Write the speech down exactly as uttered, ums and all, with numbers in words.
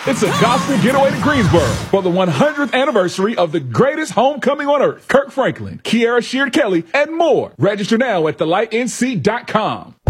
It's a gospel getaway to Greensboro for the one hundredth anniversary of the greatest homecoming on earth. Kirk Franklin, Kiara Sheard Kelly, and more. Register now at the light n c dot com.